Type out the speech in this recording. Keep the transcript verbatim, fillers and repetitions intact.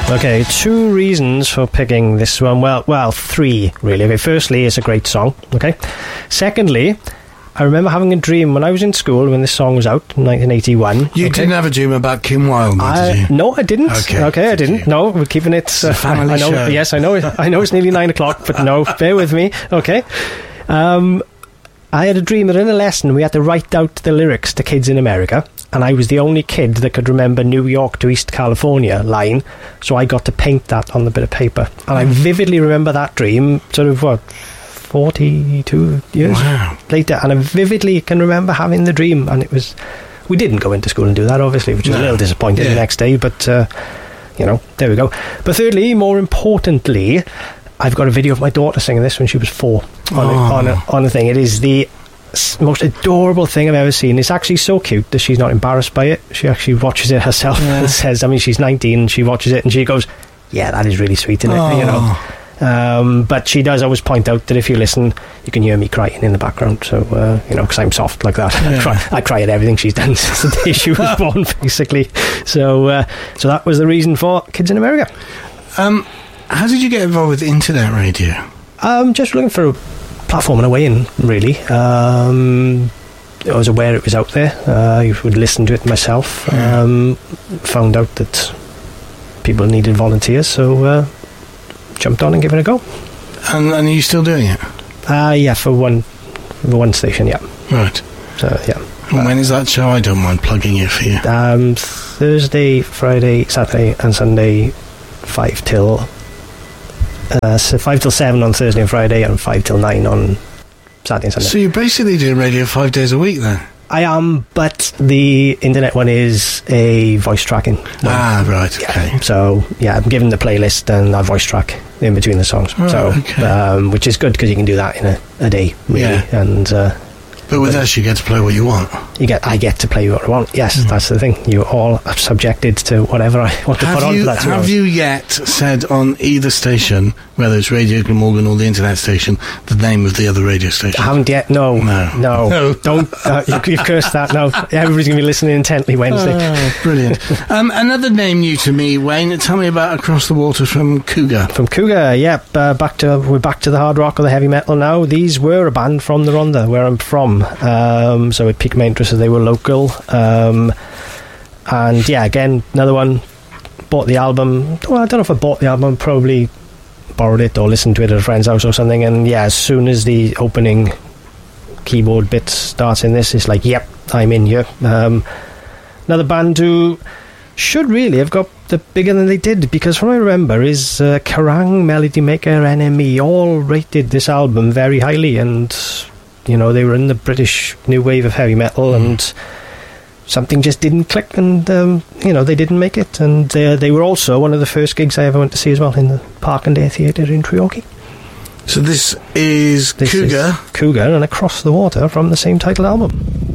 Okay, two reasons for picking this one. Well, well, three, really. Okay, firstly, it's a great song, okay? Secondly, I remember having a dream when I was in school when this song was out in nineteen eighty-one. You okay? didn't have a dream about Kim Wilde, I, did you? No, I didn't. Okay, okay I didn't. you? No, we're keeping it... It's a family I know, show. Yes, I know. I know it's nearly nine o'clock, but no, bear with me. Okay. Um, I had a dream that in a lesson we had to write out the lyrics to Kids in America, and I was the only kid that could remember New York to East California line, so I got to paint that on the bit of paper. And I vividly remember that dream, sort of, what, forty-two years wow. later, and I vividly can remember having the dream, and it was... We didn't go into school and do that, obviously, which was no. a little disappointing yeah. the next day, but, uh, you know, there we go. But thirdly, more importantly... I've got a video of my daughter singing this when she was four on, oh. a, on, a, on a thing. It is the s- most adorable thing I've ever seen. It's actually so cute that she's not embarrassed by it. She actually watches it herself yeah. and says, I mean, she's nineteen and she watches it and she goes, yeah, that is really sweet, isn't it? Oh. You know. Um, but she does always point out that if you listen, you can hear me crying in the background. So, uh, you know, because I'm soft like that. Yeah. I, cry, I cry at everything she's done since the day she was born, basically. So, uh, so that was the reason for Kids in America. Um... How did you get involved with internet radio? Um, just looking for a platform and a way in, really. Um, I was aware it was out there. Uh, I would listen to it myself. Um, found out that people needed volunteers, so uh, jumped on and gave it a go. And, and are you still doing it? Uh, yeah, for one, for one station, yeah. Right. So, yeah. And when is that show? I don't mind plugging it for you. Um, Thursday, Friday, Saturday and Sunday, five till... Uh, so five till seven on Thursday and Friday, and five till nine on Saturday and Sunday. So you're basically doing radio five days a week then? I am, but the internet one is a voice tracking one. Ah, right, okay. Yeah. So yeah, I'm given the playlist and I voice track in between the songs. Right, so okay. um, which is good because you can do that in a, a day, really. Yeah. And uh, but with but us, you get to play what you want. You get, I get to play what I want. Yes, mm. that's the thing. You're all subjected to whatever I want to have put on. You, For that have hours. you yet said on either station, whether it's Radio Glamorgan or the internet station, the name of the other radio station? I haven't yet. No, no, no. no. Don't. Uh, you, you've cursed that now. Everybody's going to be listening intently Wednesday. Oh, brilliant. um, another name new to me, Wayne. Tell me about Across the Water from Cougar. From Cougar, yep. Uh, back to we're back to the hard rock or the heavy metal now. These were a band from the Rhondda, where I'm from. Um, so it piqued my interest as they were local. Um, and yeah, again, another one. Bought the album. Well, I don't know if I bought the album. Probably borrowed it or listened to it at a friend's house or something. And yeah, as soon as the opening keyboard bit starts in this, it's like, yep, I'm in here. Um, another band who should really have got the bigger than they did, because from what I remember is uh, Kerrang, Melody Maker, N M E all rated this album very highly, and you know, they were in the British new wave of heavy metal, mm. and something just didn't click, and um, you know, they didn't make it. And they, they were also one of the first gigs I ever went to see as well, in the Park and Day Theatre in Treorchy. So this is this Cougar is Cougar and Across the Water from the same title album.